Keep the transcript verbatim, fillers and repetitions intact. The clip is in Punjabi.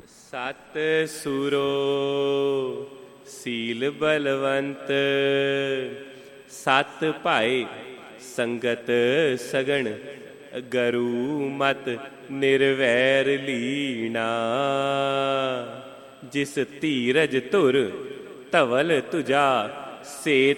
ਸਤ ਸੁਰੋ ਸੀਲ ਬਲਵੰਤ, ਸਤ ਭਾਏ ਸੰਗਤ ਸਗਣ, ਗਰੂ ਮਤ ਨਿਰਵੈਰ ਲੀਣਾ। ਜਿਸ ਧੀਰਜ ਧੁਰ ਧਵਲ ਤੁਜਾ, ਸੇ